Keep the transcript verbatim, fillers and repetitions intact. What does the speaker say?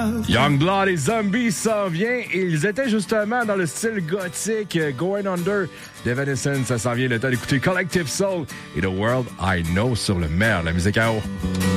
Youngblood et Zombies s'en vient. Ils étaient justement dans le style gothique. Going Under d'Evanescence, ça s'en vient. Le temps d'écouter Collective Soul et The World I Know sur le meilleur de la musique à eau.